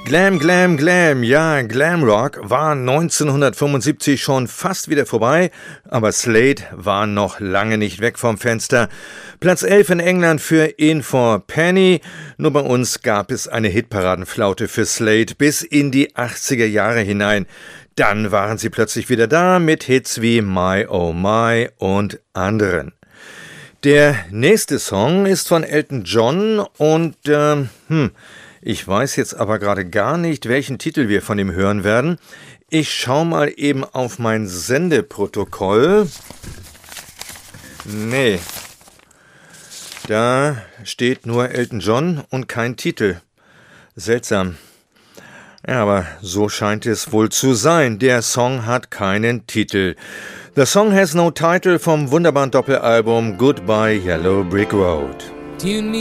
Glam, Glam, Glam, ja, Glamrock war 1975 schon fast wieder vorbei, aber Slade war noch lange nicht weg vom Fenster. Platz 11 in England für In for Penny, nur bei uns gab es eine Hitparadenflaute für Slade bis in die 80er Jahre hinein. Dann waren sie plötzlich wieder da mit Hits wie My Oh My und anderen. Der nächste Song ist von Elton John und ich weiß jetzt aber gerade gar nicht, welchen Titel wir von ihm hören werden. Ich schaue mal eben auf mein Sendeprotokoll. Nee, da steht nur Elton John und kein Titel. Seltsam. Ja, aber so scheint es wohl zu sein. Der Song hat keinen Titel. The Song Has No Title vom wunderbaren Doppelalbum Goodbye Yellow Brick Road.